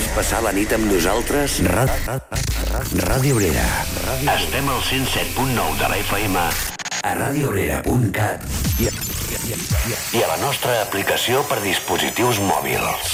Vols passar la nit amb nosaltres? Ràdio Obrera. Estem al 107.9 de la FM a radiobrera.cat i a la nostra aplicació per dispositius mòbils.